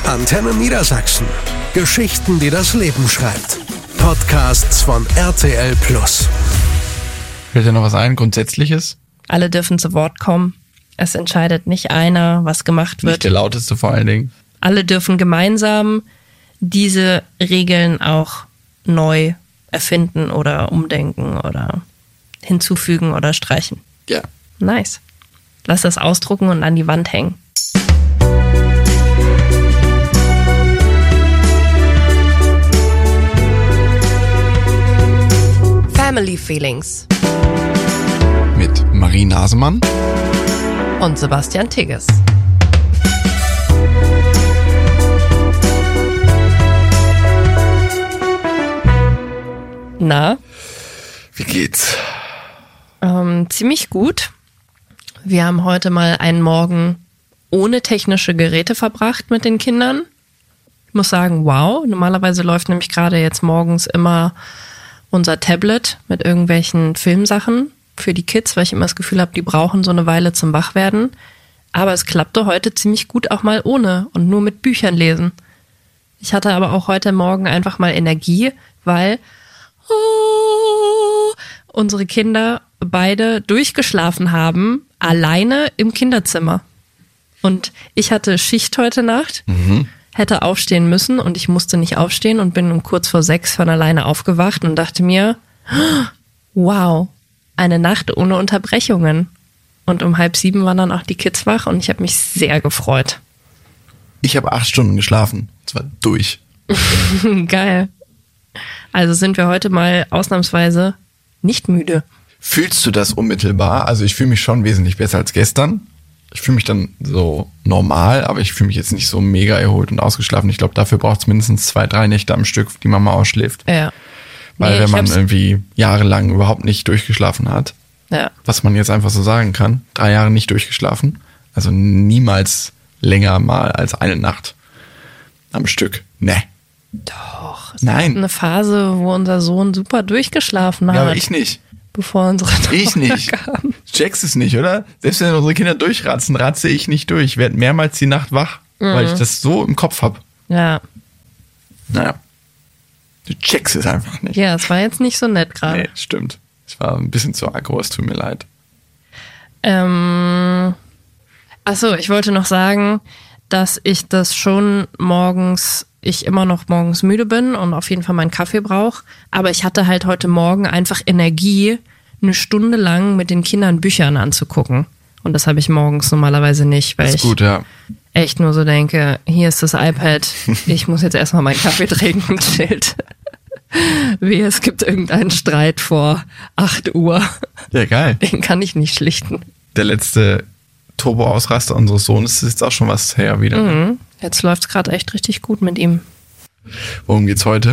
Antenne Niedersachsen. Geschichten, die das Leben schreibt. Podcasts von RTL+. Fällt dir noch was ein, Grundsätzliches? Alle dürfen zu Wort kommen. Es entscheidet nicht einer, was gemacht wird. Nicht der Lauteste vor allen Dingen. Alle dürfen gemeinsam diese Regeln auch neu erfinden oder umdenken oder hinzufügen oder streichen. Ja. Nice. Lass das ausdrucken und an die Wand hängen. Family Feelings Mit Marie Nasemann und Sebastian Tigges. Na? Wie geht's? Ziemlich gut. Wir haben heute mal einen Morgen ohne technische Geräte verbracht mit den Kindern. Ich muss sagen, wow. Normalerweise läuft nämlich gerade jetzt morgens immer unser Tablet mit irgendwelchen Filmsachen für die Kids, weil ich immer das Gefühl habe, die brauchen so eine Weile zum Wachwerden. Aber es klappte heute ziemlich gut auch mal ohne und nur mit Büchern lesen. Ich hatte aber auch heute Morgen einfach mal Energie, weil unsere Kinder beide durchgeschlafen haben, alleine im Kinderzimmer. Und ich hatte Schicht heute Nacht, hätte aufstehen müssen und ich musste nicht aufstehen und bin um kurz vor 6 von alleine aufgewacht und dachte mir, wow, eine Nacht ohne Unterbrechungen. Und um 6:30 waren dann auch die Kids wach und ich habe mich sehr gefreut. Ich habe 8 Stunden geschlafen. Es war durch. Geil. Also sind wir heute mal ausnahmsweise nicht müde. Fühlst du das unmittelbar? Also ich fühle mich schon wesentlich besser als gestern. Ich fühle mich dann so normal, aber ich fühle mich jetzt nicht so mega erholt und ausgeschlafen. Ich glaube, dafür braucht es mindestens 2-3 Nächte am Stück, die man mal ausschläft. Ja. Weil wenn man irgendwie jahrelang überhaupt nicht durchgeschlafen hat, ja, was man jetzt einfach so sagen kann, 3 Jahre nicht durchgeschlafen, also niemals länger mal als eine Nacht am Stück. Ne. Doch. Es Nein. gab eine Phase, wo unser Sohn super durchgeschlafen hat. Ja, aber ich nicht. Bevor unsere Tochter Ich nicht. kam. Du checkst es nicht, oder? Selbst wenn unsere Kinder durchratzen, ratze ich nicht durch. Ich werde mehrmals die Nacht wach, weil ich das so im Kopf habe. Ja. Naja. Du checkst es einfach nicht. Ja, es war jetzt nicht so nett gerade. Nee, stimmt. Ich war ein bisschen zu aggro, es tut mir leid. Achso, ich wollte noch sagen, dass ich das schon ich immer noch morgens müde bin und auf jeden Fall meinen Kaffee brauche. Aber ich hatte halt heute Morgen einfach Energie, eine Stunde lang mit den Kindern Büchern anzugucken. Und das habe ich morgens normalerweise nicht, weil ich Ja. echt nur so denke, hier ist das iPad, ich muss jetzt erstmal meinen Kaffee trinken, chillt. Wie es gibt irgendeinen Streit vor 8 Uhr. Ja, geil. Den kann ich nicht schlichten. Der letzte Turbo-Ausraster unseres Sohnes ist jetzt auch schon was her wieder. Jetzt läuft's gerade echt richtig gut mit ihm. Worum geht's heute?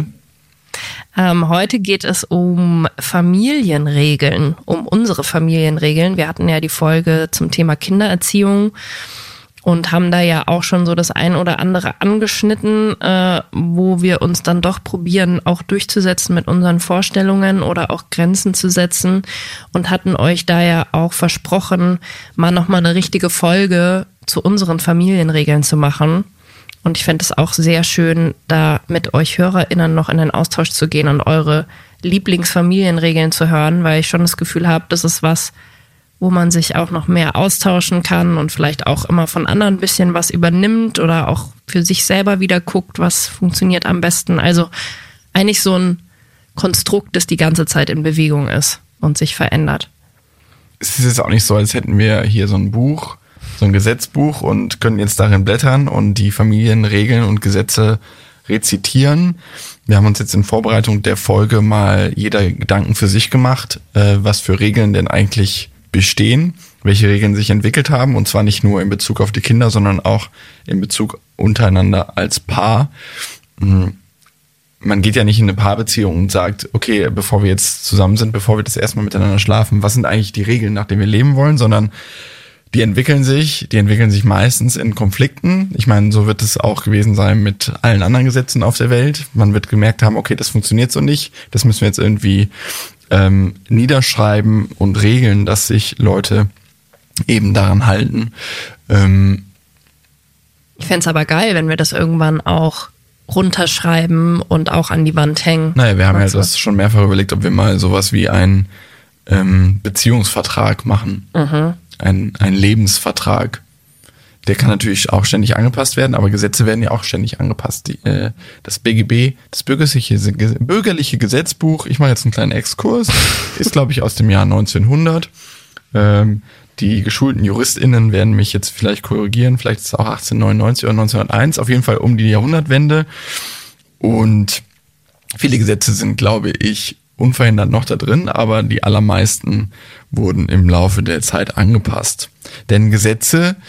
Heute geht es um Familienregeln, um unsere Familienregeln. Wir hatten ja die Folge zum Thema Kindererziehung und haben da ja auch schon so das ein oder andere angeschnitten, wo wir uns dann doch probieren, auch durchzusetzen mit unseren Vorstellungen oder auch Grenzen zu setzen und hatten euch da ja auch versprochen, mal nochmal eine richtige Folge zu unseren Familienregeln zu machen. Und ich fände es auch sehr schön, da mit euch HörerInnen noch in den Austausch zu gehen und eure Lieblingsfamilienregeln zu hören, weil ich schon das Gefühl habe, das ist was, wo man sich auch noch mehr austauschen kann und vielleicht auch immer von anderen ein bisschen was übernimmt oder auch für sich selber wieder guckt, was funktioniert am besten. Also eigentlich so ein Konstrukt, das die ganze Zeit in Bewegung ist und sich verändert. Es ist jetzt auch nicht so, als hätten wir hier so ein Buch, so ein Gesetzbuch und können jetzt darin blättern und die Familienregeln und Gesetze rezitieren. Wir haben uns jetzt in Vorbereitung der Folge mal jeder Gedanken für sich gemacht, was für Regeln denn eigentlich bestehen, welche Regeln sich entwickelt haben, und zwar nicht nur in Bezug auf die Kinder, sondern auch in Bezug untereinander als Paar. Man geht ja nicht in eine Paarbeziehung und sagt, okay, bevor wir jetzt zusammen sind, bevor wir das erstmal miteinander schlafen, was sind eigentlich die Regeln, nach denen wir leben wollen, sondern die entwickeln sich meistens in Konflikten. Ich meine, so wird es auch gewesen sein mit allen anderen Gesetzen auf der Welt. Man wird gemerkt haben, okay, das funktioniert so nicht, das müssen wir jetzt irgendwie niederschreiben und regeln, dass sich Leute eben daran halten. Ich Ich fände es aber geil, wenn wir das irgendwann auch runterschreiben und auch an die Wand hängen. Naja, wir haben ja das schon mehrfach überlegt, ob wir mal sowas wie einen Beziehungsvertrag machen. Ein Lebensvertrag. Der kann natürlich auch ständig angepasst werden, aber Gesetze werden ja auch ständig angepasst. Das BGB, das bürgerliche Gesetzbuch, ich mache jetzt einen kleinen Exkurs, ist, glaube ich, aus dem Jahr 1900. Die geschulten JuristInnen werden mich jetzt vielleicht korrigieren, vielleicht ist es auch 1899 oder 1901, auf jeden Fall um die Jahrhundertwende. Und viele Gesetze sind, glaube ich, unverhindert noch da drin, aber die allermeisten wurden im Laufe der Zeit angepasst. Denn Gesetze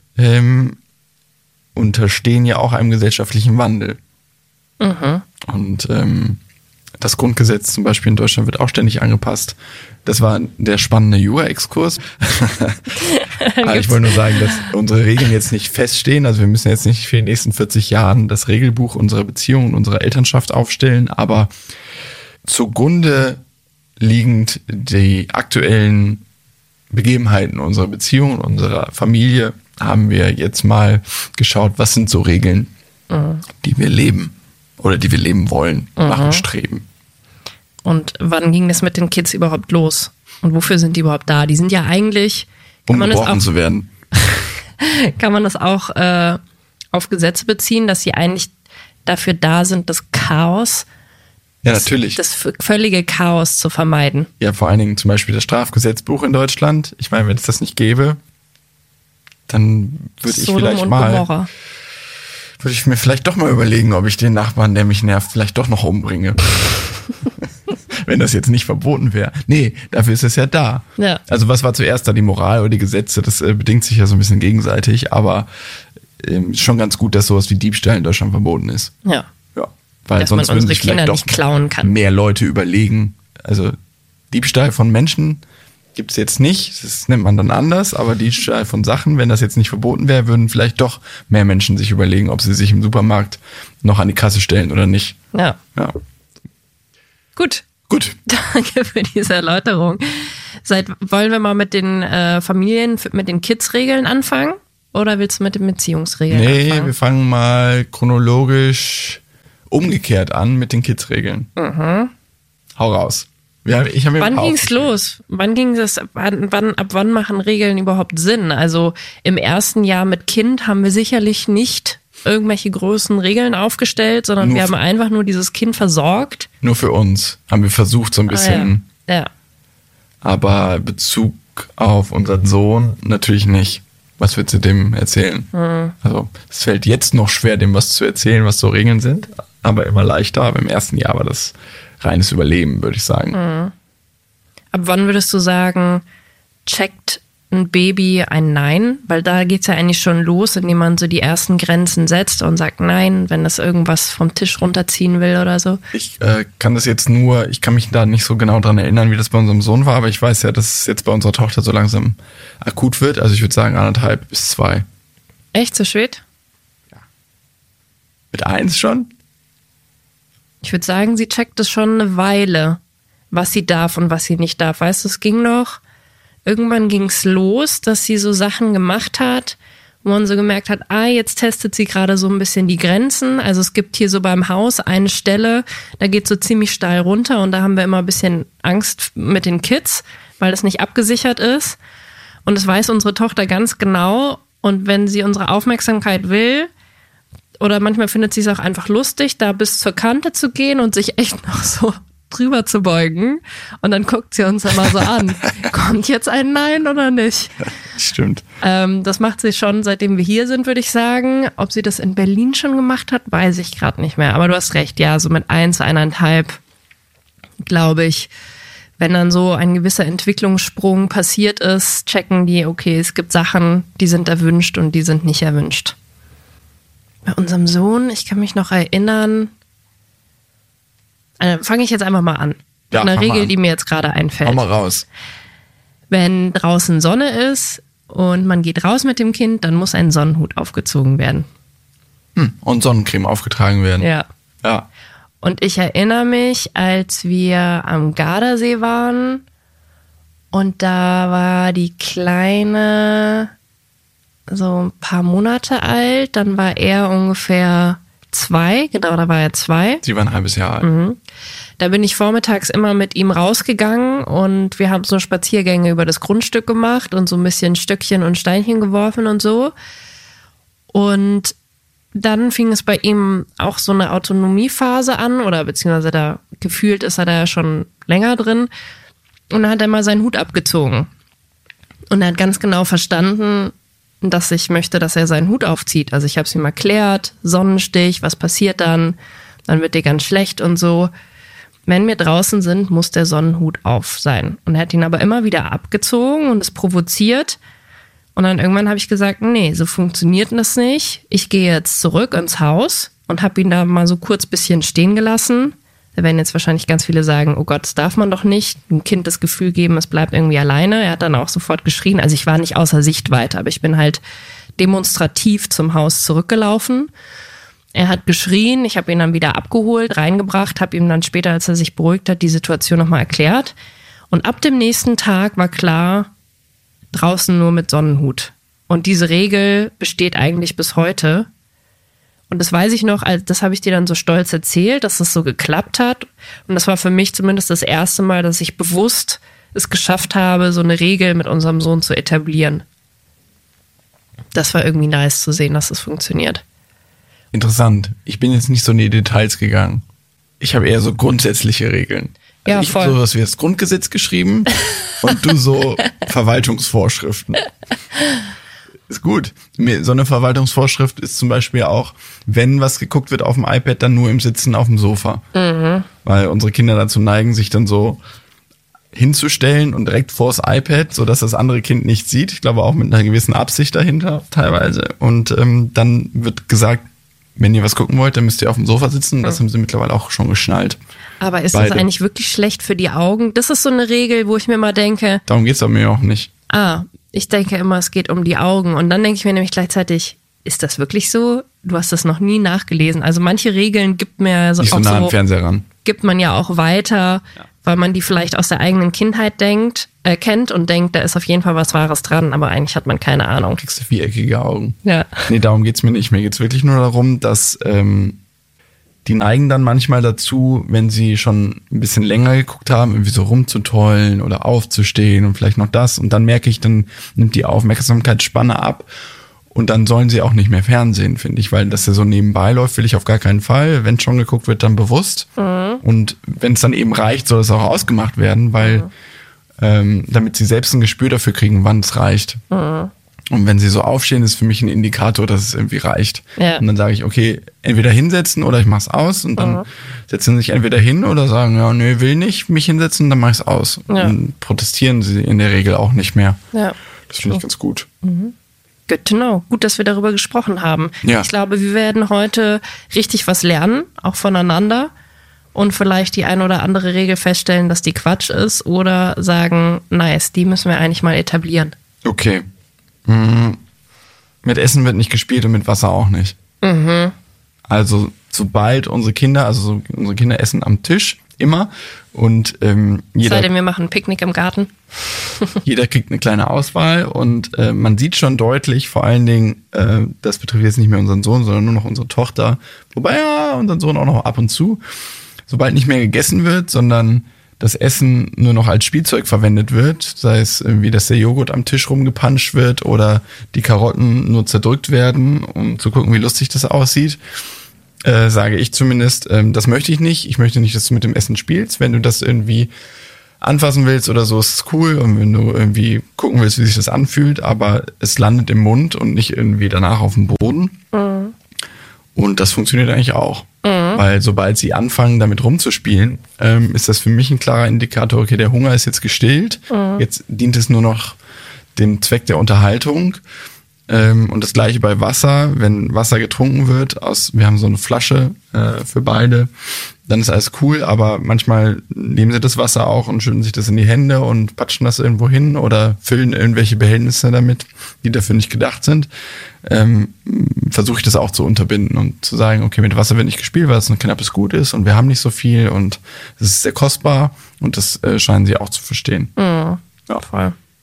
unterstehen ja auch einem gesellschaftlichen Wandel. Und das Grundgesetz zum Beispiel in Deutschland wird auch ständig angepasst. Das war der spannende Jura-Exkurs. Aber ich wollte nur sagen, dass unsere Regeln jetzt nicht feststehen. Also wir müssen jetzt nicht für die nächsten 40 Jahren das Regelbuch unserer Beziehung und unserer Elternschaft aufstellen, aber zugrunde liegend die aktuellen Begebenheiten unserer Beziehung und unserer Familie haben wir jetzt mal geschaut, was sind so Regeln, die wir leben oder die wir leben wollen, machen, streben. Und wann ging das mit den Kids überhaupt los? Und wofür sind die überhaupt da? Die sind ja eigentlich, Um gebrochen zu werden. kann man das auch auf Gesetze beziehen, dass sie eigentlich dafür da sind, das Chaos, Ja, natürlich. das völlige Chaos zu vermeiden. Ja, vor allen Dingen zum Beispiel das Strafgesetzbuch in Deutschland. Ich meine, wenn es das nicht gäbe, dann würde ich mir vielleicht doch mal überlegen, ob ich den Nachbarn, der mich nervt, vielleicht doch noch umbringe. Wenn das jetzt nicht verboten wäre. Nee, dafür ist es ja da. Ja. Also was war zuerst da, die Moral oder die Gesetze? Das bedingt sich ja so ein bisschen gegenseitig, aber schon ganz gut, dass sowas wie Diebstahl in Deutschland verboten ist. Ja. Ja, weil Dass sonst man würden unsere sich vielleicht Kinder doch nicht klauen kann. mehr Leute überlegen. Also Diebstahl von Menschen gibt's jetzt nicht, das nennt man dann anders, aber Diebstahl von Sachen, wenn das jetzt nicht verboten wäre, würden vielleicht doch mehr Menschen sich überlegen, ob sie sich im Supermarkt noch an die Kasse stellen oder nicht. Ja. Ja. Gut. Gut. Danke für diese Erläuterung. Wollen wir mal mit den Familien, mit den Kids-Regeln anfangen? Oder willst du mit den Beziehungsregeln Nee, anfangen? wir fangen mal chronologisch umgekehrt an mit den Kids-Regeln. Hau raus. Wann ging's los? Ab wann machen Regeln überhaupt Sinn? Also im ersten Jahr mit Kind haben wir sicherlich nicht irgendwelche großen Regeln aufgestellt, sondern wir haben einfach nur dieses Kind versorgt. Nur für uns haben wir versucht so ein bisschen. Ja. Aber Bezug auf unseren Sohn natürlich nicht. Was willst du dem erzählen? Also es fällt jetzt noch schwer, dem was zu erzählen, was so Regeln sind, aber immer leichter. Aber im ersten Jahr war das reines Überleben, würde ich sagen. Ab wann würdest du sagen, checkt ein Baby ein Nein? Weil da geht's ja eigentlich schon los, indem man so die ersten Grenzen setzt und sagt Nein, wenn das irgendwas vom Tisch runterziehen will oder so. Ich kann mich da nicht so genau dran erinnern, wie das bei unserem Sohn war, aber ich weiß ja, dass es jetzt bei unserer Tochter so langsam akut wird. Also ich würde sagen 1,5 bis 2. Echt so spät? Mit 1 schon? Ich würde sagen, sie checkt es schon eine Weile, was sie darf und was sie nicht darf. Weißt du, irgendwann ging es los, dass sie so Sachen gemacht hat, wo man so gemerkt hat, jetzt testet sie gerade so ein bisschen die Grenzen. Also es gibt hier so beim Haus eine Stelle, da geht so ziemlich steil runter und da haben wir immer ein bisschen Angst mit den Kids, weil das nicht abgesichert ist. Und das weiß unsere Tochter ganz genau. Und wenn sie unsere Aufmerksamkeit will, oder manchmal findet sie es auch einfach lustig, da bis zur Kante zu gehen und sich echt noch so drüber zu beugen. Und dann guckt sie uns immer so an. Kommt jetzt ein Nein oder nicht? Stimmt. Das macht sie schon, seitdem wir hier sind, würde ich sagen. Ob sie das in Berlin schon gemacht hat, weiß ich gerade nicht mehr. Aber du hast recht, ja, so mit 1, 1,5, glaube ich. Wenn dann so ein gewisser Entwicklungssprung passiert ist, checken die, okay, es gibt Sachen, die sind erwünscht und die sind nicht erwünscht. Bei unserem Sohn, ich kann mich noch erinnern, fange ich jetzt einfach mal an. Ja, eine Regel, die mir jetzt gerade einfällt. Hau mal raus. Wenn draußen Sonne ist und man geht raus mit dem Kind, dann muss ein Sonnenhut aufgezogen werden. Und Sonnencreme aufgetragen werden. Ja. Ja. Und ich erinnere mich, als wir am Gardasee waren und da war die Kleine so ein paar Monate alt, dann war er ungefähr 2, genau, da war er 2. Sie war ein halbes Jahr alt. Da bin ich vormittags immer mit ihm rausgegangen und wir haben so Spaziergänge über das Grundstück gemacht und so ein bisschen Stöckchen und Steinchen geworfen und so. Und dann fing es bei ihm auch so eine Autonomiephase an, oder beziehungsweise da gefühlt ist er da ja schon länger drin. Und dann hat er mal seinen Hut abgezogen. Und er hat ganz genau verstanden, dass ich möchte, dass er seinen Hut aufzieht. Also ich habe es ihm erklärt, Sonnenstich, was passiert dann? Dann wird dir ganz schlecht und so. Wenn wir draußen sind, muss der Sonnenhut auf sein. Und er hat ihn aber immer wieder abgezogen und es provoziert. Und dann irgendwann habe ich gesagt, nee, so funktioniert das nicht. Ich gehe jetzt zurück ins Haus und habe ihn da mal so kurz bisschen stehen gelassen. Da werden jetzt wahrscheinlich ganz viele sagen, oh Gott, das darf man doch nicht. Dem Kind das Gefühl geben, es bleibt irgendwie alleine. Er hat dann auch sofort geschrien. Also ich war nicht außer Sichtweite, aber ich bin halt demonstrativ zum Haus zurückgelaufen. Er hat geschrien, ich habe ihn dann wieder abgeholt, reingebracht, habe ihm dann später, als er sich beruhigt hat, die Situation nochmal erklärt. Und ab dem nächsten Tag war klar, draußen nur mit Sonnenhut. Und diese Regel besteht eigentlich bis heute. Und das weiß ich noch, das habe ich dir dann so stolz erzählt, dass das so geklappt hat. Und das war für mich zumindest das erste Mal, dass ich bewusst es geschafft habe, so eine Regel mit unserem Sohn zu etablieren. Das war irgendwie nice zu sehen, dass das funktioniert. Interessant. Ich bin jetzt nicht so in die Details gegangen. Ich habe eher so grundsätzliche Regeln. Also Ja, ich voll. habe sowas wie das Grundgesetz geschrieben und du so Verwaltungsvorschriften. Ist gut. So eine Verwaltungsvorschrift ist zum Beispiel auch, wenn was geguckt wird auf dem iPad, dann nur im Sitzen auf dem Sofa. Weil unsere Kinder dazu neigen, sich dann so hinzustellen und direkt vors iPad, sodass das andere Kind nicht sieht. Ich glaube auch mit einer gewissen Absicht dahinter teilweise. Und dann wird gesagt, wenn ihr was gucken wollt, dann müsst ihr auf dem Sofa sitzen. Das haben sie mittlerweile auch schon geschnallt. Aber ist Beide. das eigentlich wirklich schlecht für die Augen? Das ist so eine Regel, wo ich mir mal denke, Darum geht's aber mir auch nicht. ich denke immer, es geht um die Augen. Und dann denke ich mir nämlich gleichzeitig, ist das wirklich so? Du hast das noch nie nachgelesen. Also manche Regeln gibt mir so Nicht so auch nah an den so, Fernseher ran. gibt man ja auch weiter, weil man die vielleicht aus der eigenen Kindheit kennt und denkt, da ist auf jeden Fall was Wahres dran, aber eigentlich hat man keine Ahnung. Kriegst du viereckige Augen. Ja. Nee, darum geht's mir nicht. Mir geht's wirklich nur darum, dass die neigen dann manchmal dazu, wenn sie schon ein bisschen länger geguckt haben, irgendwie so rumzutollen oder aufzustehen und vielleicht noch das. Und dann merke ich, dann nimmt die Aufmerksamkeitsspanne ab. Und dann sollen sie auch nicht mehr Fernsehen, finde ich, weil das ja so nebenbei läuft, will ich auf gar keinen Fall. Wenn schon geguckt wird, dann bewusst. Und wenn es dann eben reicht, soll es auch ausgemacht werden, weil damit sie selbst ein Gespür dafür kriegen, wann es reicht. Und wenn sie so aufstehen, ist für mich ein Indikator, dass es irgendwie reicht. Ja. Und dann sage ich, okay, entweder hinsetzen oder ich mach's aus. Und dann setzen sie sich entweder hin oder sagen, ja, nö, will nicht mich hinsetzen, dann mach ich's aus. Ja. Und protestieren sie in der Regel auch nicht mehr. Ja. Das finde ich ganz gut. Good to know. Gut, dass wir darüber gesprochen haben. Ja. Ich glaube, wir werden heute richtig was lernen, auch voneinander. Und vielleicht die ein oder andere Regel feststellen, dass die Quatsch ist. Oder sagen, nice, die müssen wir eigentlich mal etablieren. Okay. Mit Essen wird nicht gespielt und mit Wasser auch nicht. Also sobald unsere Kinder essen am Tisch, immer. Und Sei jeder denn, wir machen ein Picknick im Garten. Jeder kriegt eine kleine Auswahl und man sieht schon deutlich, vor allen Dingen, das betrifft jetzt nicht mehr unseren Sohn, sondern nur noch unsere Tochter, wobei ja unseren Sohn auch noch ab und zu, sobald nicht mehr gegessen wird, sondern das Essen nur noch als Spielzeug verwendet wird, sei es irgendwie, dass der Joghurt am Tisch rumgepanscht wird oder die Karotten nur zerdrückt werden, um zu gucken, wie lustig das aussieht, sage ich zumindest, das möchte ich nicht. Ich möchte nicht, dass du mit dem Essen spielst. Wenn du das irgendwie anfassen willst oder so, ist es cool. Und wenn du irgendwie gucken willst, wie sich das anfühlt, aber es landet im Mund und nicht irgendwie danach auf dem Boden. Und das funktioniert eigentlich auch. Weil sobald sie anfangen, damit rumzuspielen, ist das für mich ein klarer Indikator, okay, der Hunger ist jetzt gestillt. Jetzt dient es nur noch dem Zweck der Unterhaltung. Und das gleiche bei Wasser, wenn Wasser getrunken wird, wir haben so eine Flasche für beide, dann ist alles cool, aber manchmal nehmen sie das Wasser auch und schütten sich das in die Hände und patschen das irgendwo hin oder füllen irgendwelche Behältnisse damit, die dafür nicht gedacht sind. Versuche ich das auch zu unterbinden und zu sagen, okay, mit Wasser wird nicht gespielt, weil es ein knappes Gut ist und wir haben nicht so viel und es ist sehr kostbar und das scheinen sie auch zu verstehen. Ja, voll.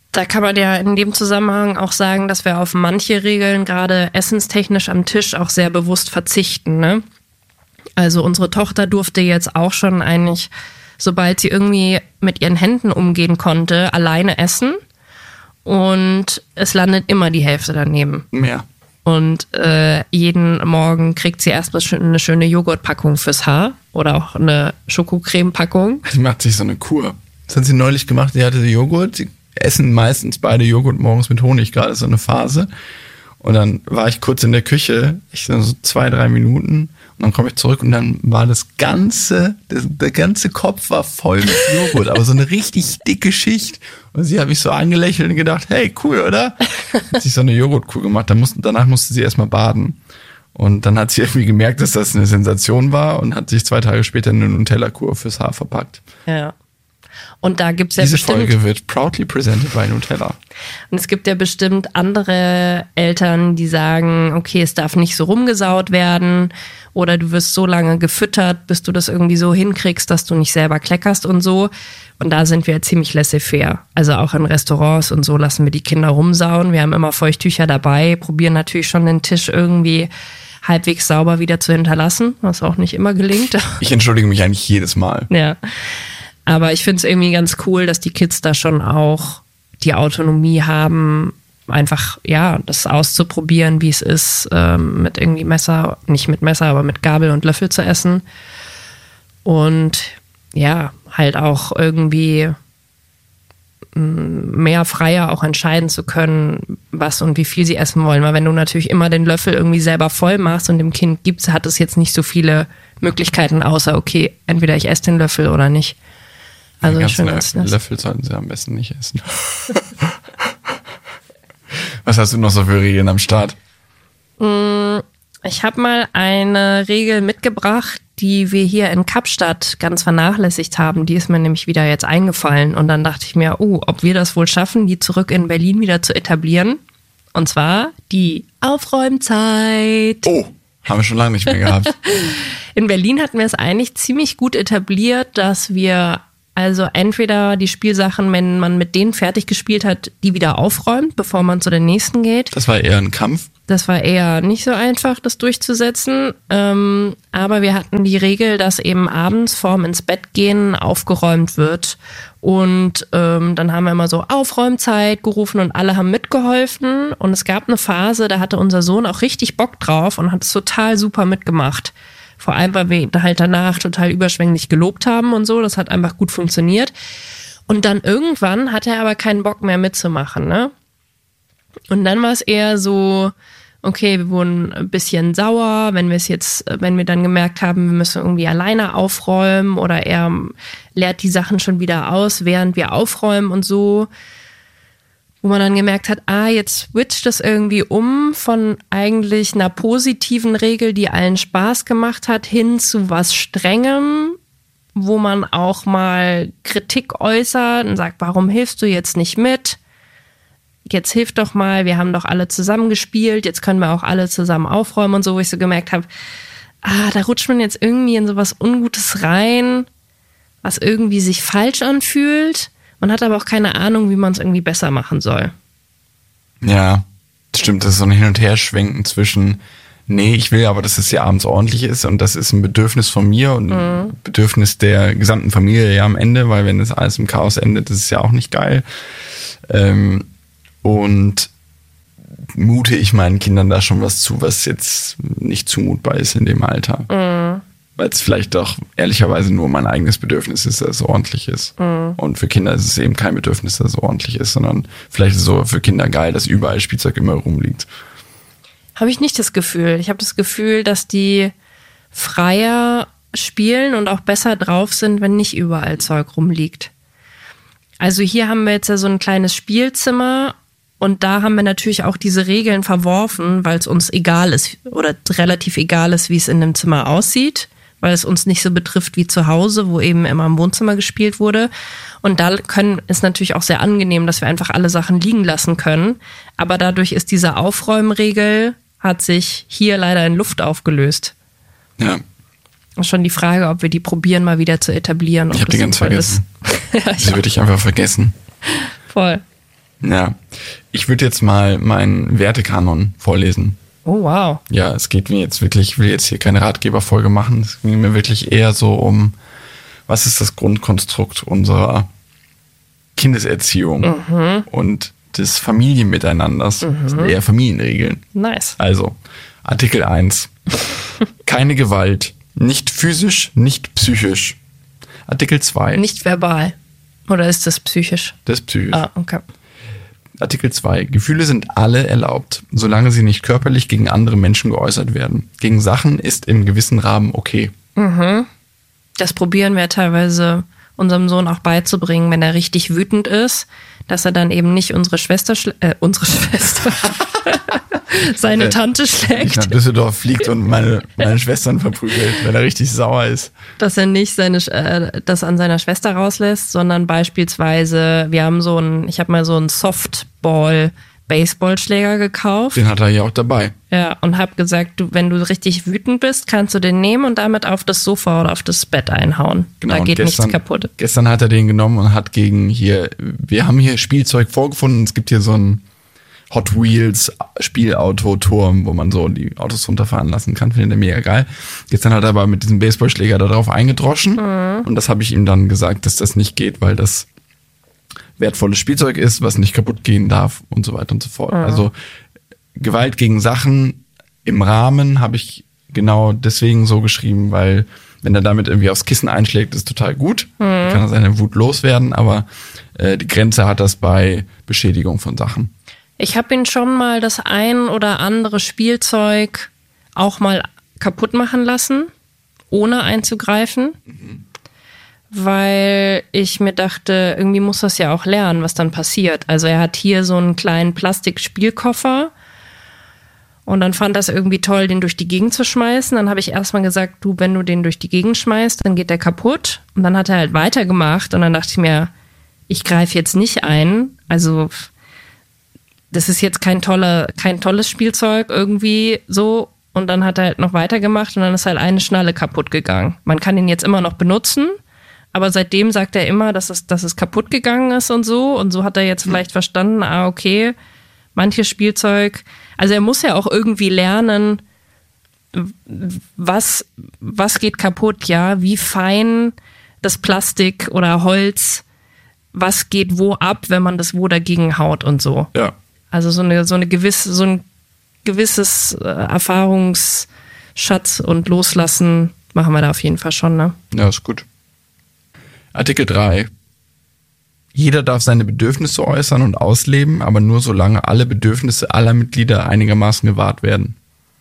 Da kann man ja in dem Zusammenhang auch sagen, dass wir auf manche Regeln gerade essenstechnisch am Tisch auch sehr bewusst verzichten, ne? Also unsere Tochter durfte jetzt auch schon eigentlich, sobald sie irgendwie mit ihren Händen umgehen konnte, alleine essen. Und es landet immer die Hälfte daneben. Mehr. Und jeden Morgen kriegt sie erstmal eine schöne Joghurtpackung fürs Haar oder auch eine Schokocreme-Packung. Sie macht sich so eine Kur. Das hat sie neulich gemacht. Sie hatte Joghurt. Sie essen meistens beide Joghurt morgens mit Honig, gerade so eine Phase. Und dann war ich kurz in der Küche, so 2-3 Minuten. Und dann komme ich zurück und dann war der ganze Kopf war voll mit Joghurt, aber so eine richtig dicke Schicht. Und sie hat mich so angelächelt und gedacht, hey, cool, oder? Hat sich so eine Joghurtkur gemacht. Danach musste sie erstmal baden. Und dann hat sie irgendwie gemerkt, dass das eine Sensation war und hat sich 2 Tage später eine Nutella-Kur fürs Haar verpackt. Ja. Und da gibt's ja Diese bestimmt, Folge wird proudly presented by Nutella. und es gibt ja bestimmt andere Eltern, die sagen, okay, es darf nicht so rumgesaut werden oder du wirst so lange gefüttert, bis du das irgendwie so hinkriegst, dass du nicht selber kleckerst und so. Und da sind wir ja ziemlich laissez-faire. Also auch in Restaurants und so lassen wir die Kinder rumsauen. Wir haben immer Feuchttücher dabei, probieren natürlich schon den Tisch irgendwie halbwegs sauber wieder zu hinterlassen, was auch nicht immer gelingt. Ich entschuldige mich eigentlich jedes Mal. Ja. Aber ich finde es irgendwie ganz cool, dass die Kids da schon auch die Autonomie haben, einfach, ja, das auszuprobieren, wie es ist, mit irgendwie Messer, nicht mit Messer, aber mit Gabel und Löffel zu essen. Und ja, halt auch irgendwie mehr freier auch entscheiden zu können, was und wie viel sie essen wollen. Weil wenn du natürlich immer den Löffel irgendwie selber voll machst und dem Kind gibst, hat es jetzt nicht so viele Möglichkeiten, außer, okay, entweder ich esse den Löffel oder nicht. Also den schon ganzen ganz Löffel sollten sie am besten nicht essen. Was hast du noch so für Regeln am Start? Ich habe mal eine Regel mitgebracht, die wir hier in Kapstadt ganz vernachlässigt haben. Die ist mir nämlich wieder jetzt eingefallen. Und dann dachte ich mir, ob wir das wohl schaffen, die zurück in Berlin wieder zu etablieren. Und zwar die Aufräumzeit. Oh, haben wir schon lange nicht mehr gehabt. In Berlin hatten wir es eigentlich ziemlich gut etabliert, dass wir also entweder die Spielsachen, wenn man mit denen fertig gespielt hat, die wieder aufräumt, bevor man zu den nächsten geht. Das war eher ein Kampf. Das war eher nicht so einfach, das durchzusetzen. Aber wir hatten die Regel, dass eben abends vorm ins Bett gehen aufgeräumt wird. Und dann haben wir immer so Aufräumzeit gerufen und alle haben mitgeholfen. Und es gab eine Phase, da hatte unser Sohn auch richtig Bock drauf und hat es total super mitgemacht. Vor allem, weil wir halt danach total überschwänglich gelobt haben und so. Das hat einfach gut funktioniert. Und dann irgendwann hatte er aber keinen Bock mehr mitzumachen, ne? Und dann war es eher so, okay, wir wurden ein bisschen sauer, wenn wir dann gemerkt haben, wir müssen irgendwie alleine aufräumen oder er leert die Sachen schon wieder aus, während wir aufräumen und so. Wo man dann gemerkt hat, jetzt switcht das irgendwie um von eigentlich einer positiven Regel, die allen Spaß gemacht hat, hin zu was Strengem, wo man auch mal Kritik äußert und sagt, warum hilfst du jetzt nicht mit? Jetzt hilf doch mal, wir haben doch alle zusammen gespielt, jetzt können wir auch alle zusammen aufräumen und so, wo ich so gemerkt habe, da rutscht man jetzt irgendwie in sowas Ungutes rein, was irgendwie sich falsch anfühlt. Man hat aber auch keine Ahnung, wie man es irgendwie besser machen soll. Ja, stimmt, das ist so ein Hin- und Herschwenken zwischen, nee, ich will aber, dass es ja abends ordentlich ist und das ist ein Bedürfnis von mir und ein Bedürfnis der gesamten Familie ja am Ende, weil wenn das alles im Chaos endet, das ist ja auch nicht geil. Und mute ich meinen Kindern da schon was zu, was jetzt nicht zumutbar ist in dem Alter. Weil es vielleicht doch ehrlicherweise nur mein eigenes Bedürfnis ist, dass es ordentlich ist. Und für Kinder ist es eben kein Bedürfnis, dass es ordentlich ist, sondern vielleicht ist es so für Kinder geil, dass überall Spielzeug immer rumliegt. Habe ich nicht das Gefühl. Ich habe das Gefühl, dass die freier spielen und auch besser drauf sind, wenn nicht überall Zeug rumliegt. Also hier haben wir jetzt ja so ein kleines Spielzimmer und da haben wir natürlich auch diese Regeln verworfen, weil es uns egal ist oder relativ egal ist, wie es in dem Zimmer aussieht, weil es uns nicht so betrifft wie zu Hause, wo eben immer im Wohnzimmer gespielt wurde. Und da ist natürlich auch sehr angenehm, dass wir einfach alle Sachen liegen lassen können. Aber dadurch ist diese Aufräumregel, hat sich hier leider in Luft aufgelöst. Ja. Schon die Frage, ob wir die probieren, mal wieder zu etablieren. Ich habe die ganz vergessen. Sie würde ich einfach vergessen. Voll. Ja, ich würde jetzt mal meinen Wertekanon vorlesen. Oh, wow. Ja, es geht mir jetzt wirklich, ich will jetzt hier keine Ratgeberfolge machen, es ging mir wirklich eher so um, was ist das Grundkonstrukt unserer Kindeserziehung und des Familienmiteinanders, das sind eher Familienregeln. Nice. Also, Artikel 1. Keine Gewalt, nicht physisch, nicht psychisch. Artikel 2. Nicht verbal. Oder ist das psychisch? Das ist psychisch. Ah, okay. Artikel 2. Gefühle sind alle erlaubt, solange sie nicht körperlich gegen andere Menschen geäußert werden. Gegen Sachen ist im gewissen Rahmen okay. Das probieren wir teilweise unserem Sohn auch beizubringen, wenn er richtig wütend ist, dass er dann eben nicht seine Tante schlägt. Nach Düsseldorf fliegt und meine Schwestern verprügelt, wenn er richtig sauer ist. Dass er nicht das an seiner Schwester rauslässt, sondern beispielsweise, ich habe mal so einen Softball-Baseballschläger gekauft. Den hat er ja auch dabei. Ja, und habe gesagt, wenn du richtig wütend bist, kannst du den nehmen und damit auf das Sofa oder auf das Bett einhauen. Genau, da geht nichts kaputt. Gestern hat er den genommen und hat wir haben hier Spielzeug vorgefunden. Es gibt hier so ein Hot Wheels Spielautoturm, wo man so die Autos runterfahren lassen kann. Findet er mega geil. Gestern hat er aber mit diesem Baseballschläger da drauf eingedroschen. Und das habe ich ihm dann gesagt, dass das nicht geht, weil das wertvolles Spielzeug ist, was nicht kaputt gehen darf und so weiter und so fort. Also Gewalt gegen Sachen im Rahmen habe ich genau deswegen so geschrieben, weil wenn er damit irgendwie aufs Kissen einschlägt, ist total gut. Dann kann er seine Wut loswerden, aber die Grenze hat das bei Beschädigung von Sachen. Ich habe ihn schon mal das ein oder andere Spielzeug auch mal kaputt machen lassen, ohne einzugreifen, weil ich mir dachte, irgendwie muss das ja auch lernen, was dann passiert. Also er hat hier so einen kleinen Plastikspielkoffer und dann fand das irgendwie toll, den durch die Gegend zu schmeißen. Dann habe ich erstmal gesagt, wenn du den durch die Gegend schmeißt, dann geht der kaputt. Und dann hat er halt weitergemacht und dann dachte ich mir, ich greife jetzt nicht ein, also das ist jetzt kein tolles Spielzeug irgendwie so. Und dann hat er halt noch weitergemacht und dann ist halt eine Schnalle kaputt gegangen. Man kann ihn jetzt immer noch benutzen, aber seitdem sagt er immer, dass es kaputt gegangen ist und so. Und so hat er jetzt vielleicht verstanden, okay, manches Spielzeug, also er muss ja auch irgendwie lernen, was geht kaputt, ja, wie fein das Plastik oder Holz, was geht wo ab, wenn man das wo dagegen haut und so. Ja. Also so ein gewisses Erfahrungsschatz und Loslassen machen wir da auf jeden Fall schon, ne? Ja, ist gut. Artikel 3. Jeder darf seine Bedürfnisse äußern und ausleben, aber nur solange alle Bedürfnisse aller Mitglieder einigermaßen gewahrt werden.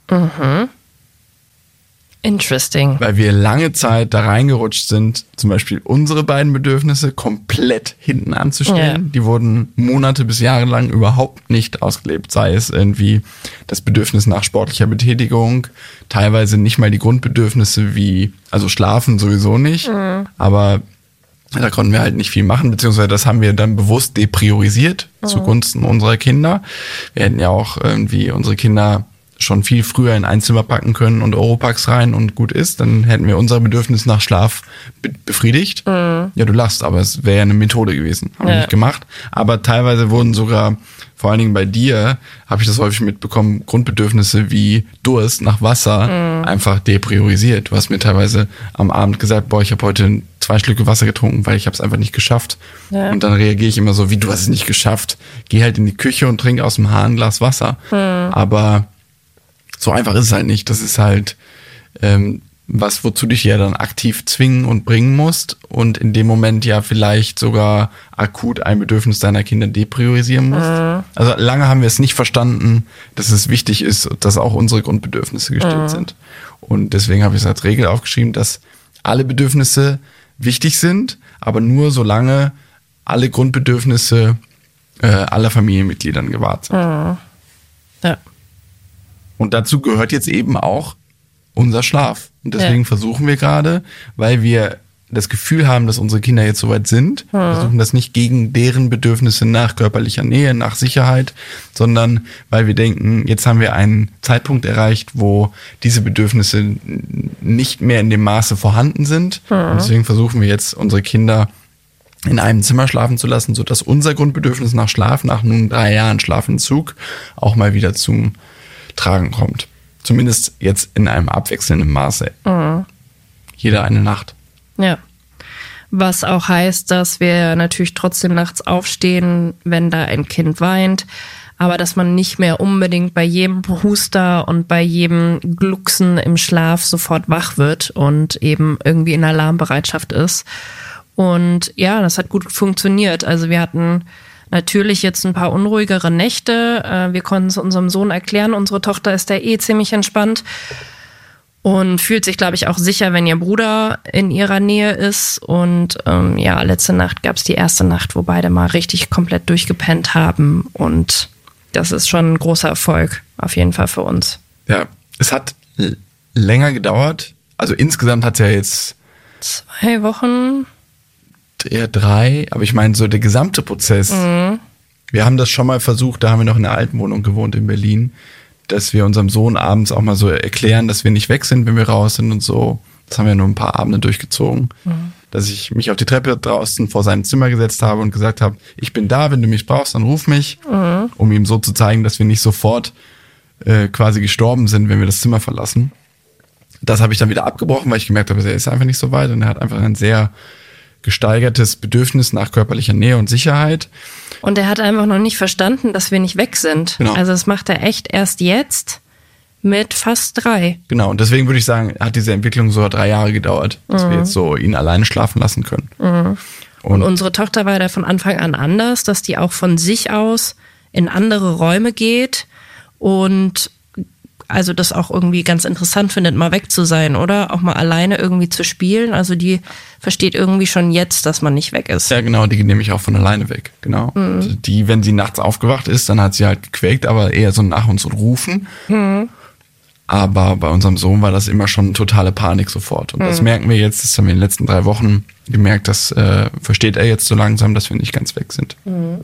Interesting. Weil wir lange Zeit da reingerutscht sind, zum Beispiel unsere beiden Bedürfnisse komplett hinten anzustellen. Ja. Die wurden Monate bis Jahre lang überhaupt nicht ausgelebt. Sei es irgendwie das Bedürfnis nach sportlicher Betätigung, teilweise nicht mal die Grundbedürfnisse also schlafen sowieso nicht, aber da konnten wir halt nicht viel machen, beziehungsweise das haben wir dann bewusst depriorisiert zugunsten unserer Kinder. Wir hätten ja auch irgendwie unsere Kinder schon viel früher in ein Zimmer packen können und Oropax rein und gut ist, dann hätten wir unser Bedürfnis nach Schlaf befriedigt. Ja, du lachst, aber es wäre ja eine Methode gewesen. Haben wir nicht gemacht. Aber teilweise wurden sogar, vor allen Dingen bei dir, habe ich das häufig mitbekommen, Grundbedürfnisse wie Durst nach Wasser einfach depriorisiert. Du hast mir teilweise am Abend gesagt, ich habe heute 2 Schlücke Wasser getrunken, weil ich habe es einfach nicht geschafft. Ja. Und dann reagiere ich immer so, wie du hast es nicht geschafft. Geh halt in die Küche und trink aus dem Hahn ein Glas Wasser. Aber so einfach ist es halt nicht. Das ist halt wozu du dich ja dann aktiv zwingen und bringen musst und in dem Moment ja vielleicht sogar akut ein Bedürfnis deiner Kinder depriorisieren musst. Also lange haben wir es nicht verstanden, dass es wichtig ist, dass auch unsere Grundbedürfnisse gestillt sind. Und deswegen habe ich es als Regel aufgeschrieben, dass alle Bedürfnisse wichtig sind, aber nur solange alle Grundbedürfnisse aller Familienmitgliedern gewahrt sind. Ja. Und dazu gehört jetzt eben auch unser Schlaf. Und deswegen versuchen wir gerade, weil wir das Gefühl haben, dass unsere Kinder jetzt soweit sind, versuchen das nicht gegen deren Bedürfnisse nach körperlicher Nähe, nach Sicherheit, sondern weil wir denken, jetzt haben wir einen Zeitpunkt erreicht, wo diese Bedürfnisse nicht mehr in dem Maße vorhanden sind. Und deswegen versuchen wir jetzt unsere Kinder in einem Zimmer schlafen zu lassen, sodass unser Grundbedürfnis nach Schlaf, nach nun 3 Jahren Schlafentzug, auch mal wieder zum Tragen kommt. Zumindest jetzt in einem abwechselnden Maße. Jeder eine Nacht. Ja. Was auch heißt, dass wir natürlich trotzdem nachts aufstehen, wenn da ein Kind weint, aber dass man nicht mehr unbedingt bei jedem Huster und bei jedem Glucksen im Schlaf sofort wach wird und eben irgendwie in Alarmbereitschaft ist. Und ja, das hat gut funktioniert. Also wir hatten natürlich jetzt ein paar unruhigere Nächte. Wir konnten es unserem Sohn erklären. Unsere Tochter ist da ziemlich entspannt und fühlt sich, glaube ich, auch sicher, wenn ihr Bruder in ihrer Nähe ist. Und ja, letzte Nacht gab es die erste Nacht, wo beide mal richtig komplett durchgepennt haben. Und das ist schon ein großer Erfolg, auf jeden Fall für uns. Ja, es hat länger gedauert. Also insgesamt hat es ja jetzt 2 Wochen. Eher 3, aber ich meine, so der gesamte Prozess. Wir haben das schon mal versucht, da haben wir noch in der alten Wohnung gewohnt in Berlin, dass wir unserem Sohn abends auch mal so erklären, dass wir nicht weg sind, wenn wir raus sind und so. Das haben wir nur ein paar Abende durchgezogen. Dass ich mich auf die Treppe draußen vor seinem Zimmer gesetzt habe und gesagt habe, ich bin da, wenn du mich brauchst, dann ruf mich, um ihm so zu zeigen, dass wir nicht sofort quasi gestorben sind, wenn wir das Zimmer verlassen. Das habe ich dann wieder abgebrochen, weil ich gemerkt habe, er ist einfach nicht so weit und er hat einfach ein sehr gesteigertes Bedürfnis nach körperlicher Nähe und Sicherheit. Und er hat einfach noch nicht verstanden, dass wir nicht weg sind. Genau. Also das macht er echt erst jetzt mit fast 3. Genau, und deswegen würde ich sagen, hat diese Entwicklung so 3 Jahre gedauert, dass wir jetzt so ihn alleine schlafen lassen können. Und unsere Tochter war da von Anfang an anders, dass die auch von sich aus in andere Räume geht und also das auch irgendwie ganz interessant findet, mal weg zu sein, oder? Auch mal alleine irgendwie zu spielen. Also die versteht irgendwie schon jetzt, dass man nicht weg ist. Ja, genau, die geht nämlich auch von alleine weg, genau. Also die, wenn sie nachts aufgewacht ist, dann hat sie halt gequäkt, aber eher so nach uns und rufen. Aber bei unserem Sohn war das immer schon totale Panik sofort. Und das merken wir jetzt, das haben wir in den letzten 3 Wochen gemerkt, das versteht er jetzt so langsam, dass wir nicht ganz weg sind.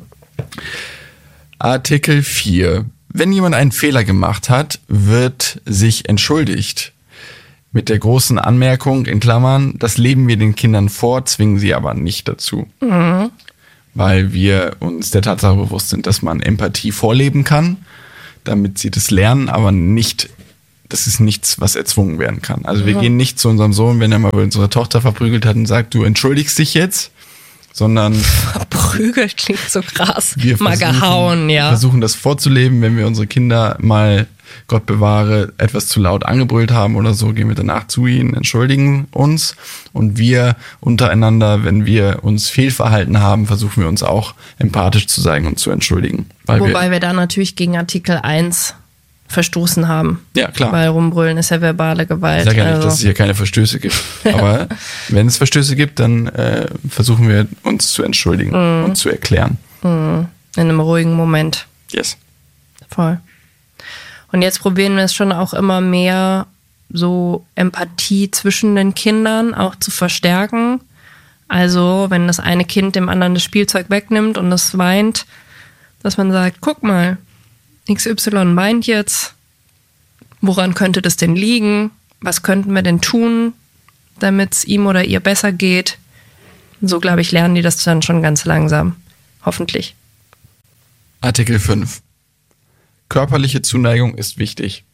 Artikel 4. Wenn jemand einen Fehler gemacht hat, wird sich entschuldigt. Mit der großen Anmerkung in Klammern, das leben wir den Kindern vor, zwingen sie aber nicht dazu. Weil wir uns der Tatsache bewusst sind, dass man Empathie vorleben kann, damit sie das lernen, aber nicht, das ist nichts, was erzwungen werden kann. Also wir gehen nicht zu unserem Sohn, wenn er mal unsere Tochter verprügelt hat und sagt, du entschuldigst dich jetzt, sondern verprügelt klingt so krass. Wir mal gehauen, ja. Versuchen das vorzuleben, wenn wir unsere Kinder mal, Gott bewahre, etwas zu laut angebrüllt haben oder so, gehen wir danach zu ihnen, entschuldigen uns und wir untereinander, wenn wir uns fehlverhalten haben, versuchen wir uns auch empathisch zu sein und zu entschuldigen. Wobei wir da natürlich gegen Artikel 1 verstoßen haben. Ja, klar. Weil rumbrüllen ist ja verbale Gewalt. Ich sage ja nicht, dass es hier keine Verstöße gibt. Aber wenn es Verstöße gibt, dann versuchen wir uns zu entschuldigen und zu erklären. In einem ruhigen Moment. Yes. Voll. Und jetzt probieren wir es schon auch immer mehr, so Empathie zwischen den Kindern auch zu verstärken. Also, wenn das eine Kind dem anderen das Spielzeug wegnimmt und es weint, dass man sagt, guck mal, XY weint jetzt. Woran könnte das denn liegen? Was könnten wir denn tun, damit es ihm oder ihr besser geht? Und so, glaube ich, lernen die das dann schon ganz langsam. Hoffentlich. Artikel 5. Körperliche Zuneigung ist wichtig.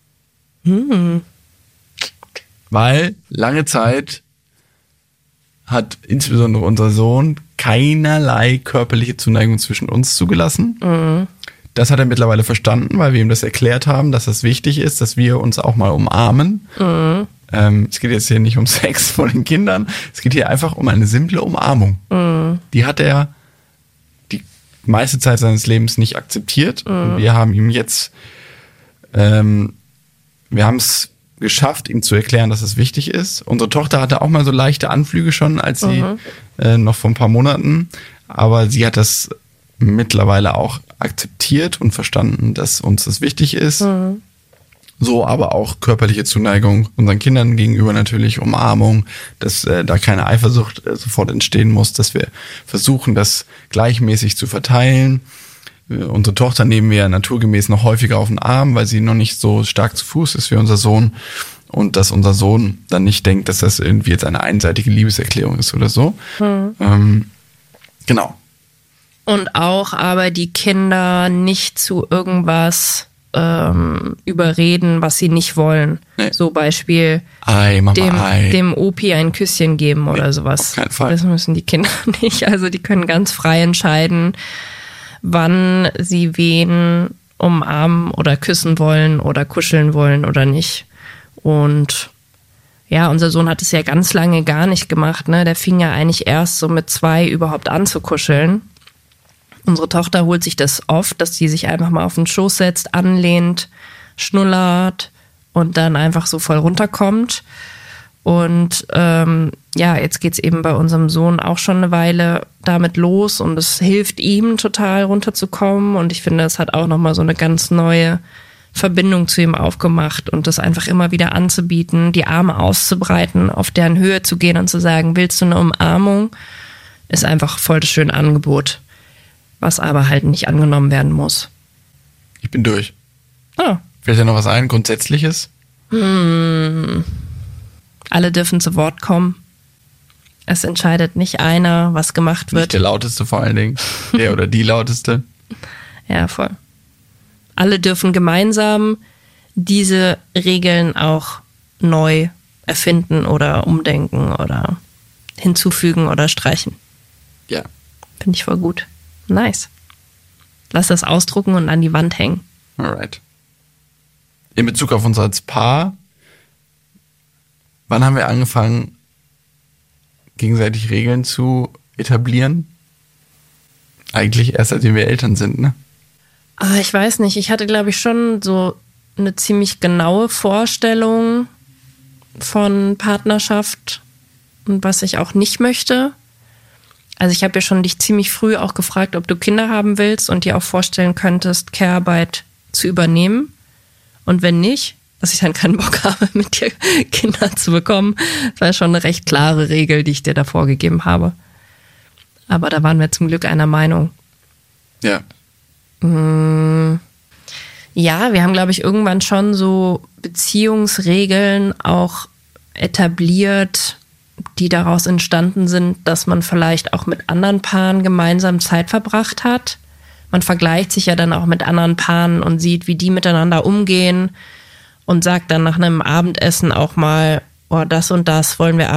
Weil lange Zeit hat insbesondere unser Sohn keinerlei körperliche Zuneigung zwischen uns zugelassen. Das hat er mittlerweile verstanden, weil wir ihm das erklärt haben, dass das wichtig ist, dass wir uns auch mal umarmen. Es geht jetzt hier nicht um Sex vor den Kindern, es geht hier einfach um eine simple Umarmung. Die hat er die meiste Zeit seines Lebens nicht akzeptiert. Und wir haben ihm jetzt, wir haben es geschafft, ihm zu erklären, dass es wichtig ist. Unsere Tochter hatte auch mal so leichte Anflüge schon, als sie noch vor ein paar Monaten, aber sie hat das mittlerweile auch akzeptiert und verstanden, dass uns das wichtig ist. So, aber auch körperliche Zuneigung unseren Kindern gegenüber natürlich, Umarmung, dass da keine Eifersucht sofort entstehen muss, dass wir versuchen, das gleichmäßig zu verteilen. Unsere Tochter nehmen wir naturgemäß noch häufiger auf den Arm, weil sie noch nicht so stark zu Fuß ist wie unser Sohn. Und dass unser Sohn dann nicht denkt, dass das irgendwie jetzt eine einseitige Liebeserklärung ist oder so. Genau. Und auch aber die Kinder nicht zu irgendwas überreden, was sie nicht wollen. Nee. So Beispiel dem Opi ein Küsschen geben oder sowas. Auf keinen Fall. Das müssen die Kinder nicht. Also die können ganz frei entscheiden, wann sie wen umarmen oder küssen wollen oder kuscheln wollen oder nicht. Und ja, unser Sohn hat es ja ganz lange gar nicht gemacht, ne? Der fing ja eigentlich erst so mit 2 überhaupt an zu kuscheln. Unsere Tochter holt sich das oft, dass sie sich einfach mal auf den Schoß setzt, anlehnt, schnullert und dann einfach so voll runterkommt. Und jetzt geht's eben bei unserem Sohn auch schon eine Weile damit los und es hilft ihm total runterzukommen. Und ich finde, es hat auch nochmal so eine ganz neue Verbindung zu ihm aufgemacht und das einfach immer wieder anzubieten, die Arme auszubreiten, auf deren Höhe zu gehen und zu sagen, willst du eine Umarmung? Ist einfach voll das schöne Angebot, was aber halt nicht angenommen werden muss. Ich bin durch. Ah. Fällt dir noch was ein, Grundsätzliches? Alle dürfen zu Wort kommen. Es entscheidet nicht einer, was gemacht wird. Nicht der Lauteste vor allen Dingen. Der oder die Lauteste. Ja, voll. Alle dürfen gemeinsam diese Regeln auch neu erfinden oder umdenken oder hinzufügen oder streichen. Ja. Finde ich voll gut. Nice. Lass das ausdrucken und an die Wand hängen. Alright. In Bezug auf uns als Paar, wann haben wir angefangen, gegenseitig Regeln zu etablieren? Eigentlich erst, seitdem wir Eltern sind, ne? Ich weiß nicht. Ich hatte, glaube ich, schon so eine ziemlich genaue Vorstellung von Partnerschaft und was ich auch nicht möchte. Also ich habe ja schon dich ziemlich früh auch gefragt, ob du Kinder haben willst und dir auch vorstellen könntest, Care-Arbeit zu übernehmen. Und wenn nicht, dass ich dann keinen Bock habe, mit dir Kinder zu bekommen. Das war schon eine recht klare Regel, die ich dir da vorgegeben habe. Aber da waren wir zum Glück einer Meinung. Ja. Ja, wir haben, glaube ich, irgendwann schon so Beziehungsregeln auch etabliert, die daraus entstanden sind, dass man vielleicht auch mit anderen Paaren gemeinsam Zeit verbracht hat. Man vergleicht sich ja dann auch mit anderen Paaren und sieht, wie die miteinander umgehen und sagt dann nach einem Abendessen auch mal, oh, das und das wollen wir